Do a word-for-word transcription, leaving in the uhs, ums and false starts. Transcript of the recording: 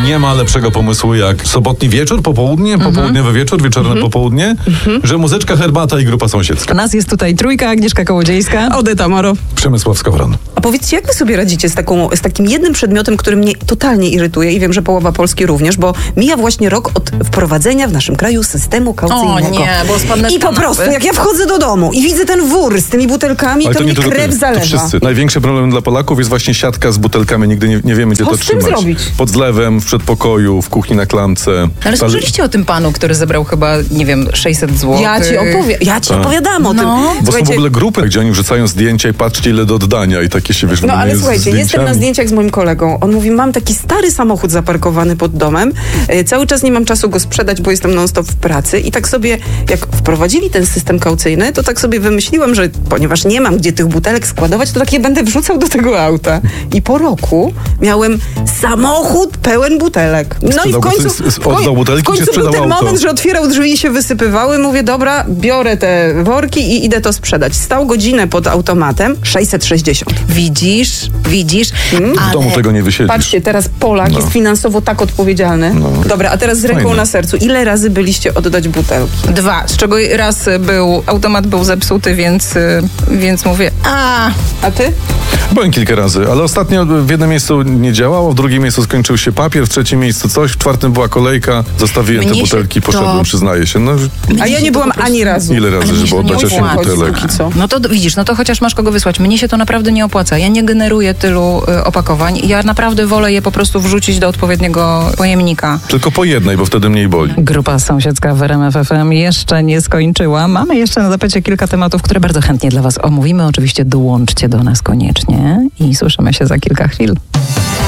nie ma lepszego pomysłu jak sobotni wieczór, popołudnie, mhm. popołudniowy wieczór, wieczorne mhm. popołudnie, mhm. że muzyczka, herbata i grupa sąsiedzka. Nas jest tutaj trójka, Agnieszka Kołodziejska, Odeta Maro, Przemysław Skowron. A powiedzcie, jak wy sobie radzicie z, taką, z takim jednym przedmiotem, który mnie totalnie irytuje i wiem, że połowa Polski również, bo mija właśnie rok od wprowadzenia w naszym kraju systemu kaucyjnego. O nie, bo spadnę I po prostu, jak ja wchodzę do domu i widzę ten wór z tymi butelkami, Ale to, to mi nie krew ty, zalewa. To wszyscy. Największy problem dla Polaków jest właśnie siatka z butelkami. Nigdy nie, nie wiemy, gdzie Co to z tym trzymać. zrobić? Pod zlewem, w przedpokoju, w kuchni na klamce. Ale słyszeliście o tym panu, który zebrał chyba, nie wiem, sześćset złotych? Ja ci, opowie- ja ci opowiadam o No. tym. Bo są w ogóle grupy, gdzie oni wrzucają zdjęcia i patrzcie, ile do oddania i takie się, wiesz, No ale z słuchajcie, zdjęciami. jestem na zdjęciach z moim kolegą. On mówi, mam taki stary samochód zaparkowany pod domem. E, cały czas nie mam czasu go sprzedać, bo jestem non-stop w pracy. I tak sobie, jak wprowadzili ten system kaucyjny, to tak sobie wymyśliłam, że ponieważ nie mam gdzie tych butelek składować, to takie będę wrzucał do tego auta. I po roku miałem samochód pełen butelek. No Sprzedał, i w końcu, w końcu, w butelki, w końcu był ten auto. moment, że otwierał drzwi i się wysypywały. Mówię, dobra, biorę te worki i idę to sprzedać. Stał godzinę pod automatem, sześćset sześćdziesiąt. Widzisz, widzisz. Hmm? Ale... W domu tego nie wysiedzisz. Patrzcie, teraz Polak No. jest finansowo tak odpowiedzialny. No. Dobra, a teraz z ręką Fajne. na sercu. Ile razy byliście oddać butelki? Dwa, z czego raz był, automat był zepsuty, więc, więc mówię, a... A ty? Byłem kilka razy, ale ostatnio w jednym miejscu nie działało, w drugim miejscu skończył się papier, w trzecim miejscu coś, w czwartym była kolejka, zostawiłem Mnie te się butelki, to- poszedłem, przyznaję się. No, A ja nie byłam ani razu. ile razy, Ale mnie żeby się to oddać nie osiem opłaca. butelek? Póki co. No to widzisz, no to chociaż masz kogo wysłać. Mnie się to naprawdę nie opłaca. Ja nie generuję tylu y, opakowań. Ja naprawdę wolę je po prostu wrzucić do odpowiedniego pojemnika. Tylko po jednej, bo wtedy mniej boli. Grupa sąsiedzka w R M F F M jeszcze nie skończyła. Mamy jeszcze na tapecie kilka tematów, które bardzo chętnie dla was omówimy. Oczywiście dołączcie do nas koniecznie i słyszymy się za kilka chwil.